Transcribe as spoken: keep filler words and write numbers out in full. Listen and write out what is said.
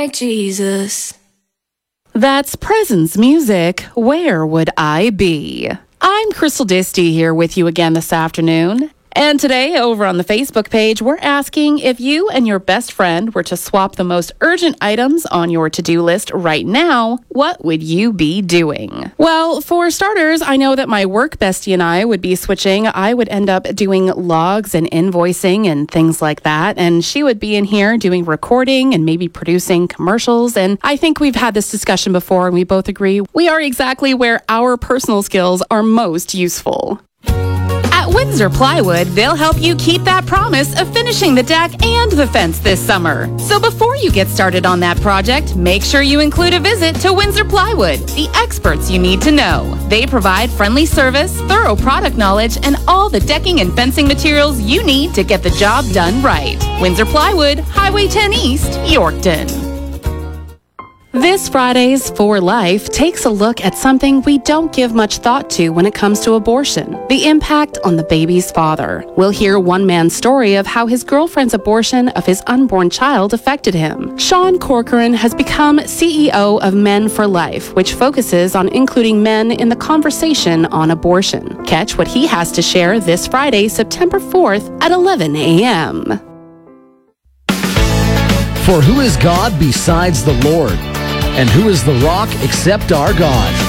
like Jesus. That's Presence Music, Where Would I Be? I'm Crystal Disty here with you again this afternoon. And today, over on the Facebook page, we're asking if you and your best friend were to swap the most urgent items on your to-do list right now, what would you be doing? Well, for starters, I know that my work bestie and I would be switching. I would end up doing logs and invoicing and things like that. And she would be in here doing recording and maybe producing commercials. And I think we've had this discussion before and we both agree we are exactly where our personal skills are most useful. At Windsor Plywood, they'll help you keep that promise of finishing the deck and the fence this summer. So before you get started on that project, make sure you include a visit to Windsor Plywood, the experts you need to know. They provide friendly service, thorough product knowledge, and all the decking and fencing materials you need to get the job done right. Windsor Plywood, Highway ten East, Yorkton. This Friday's For Life takes a look at something we don't give much thought to when it comes to abortion, the impact on the baby's father. We'll hear one man's story of how his girlfriend's abortion of his unborn child affected him. Sean Corcoran has become C E O of Men for Life, which focuses on including men in the conversation on abortion. Catch what he has to share this Friday, September fourth at eleven a.m. For who is God besides the Lord? And who is the rock except our God?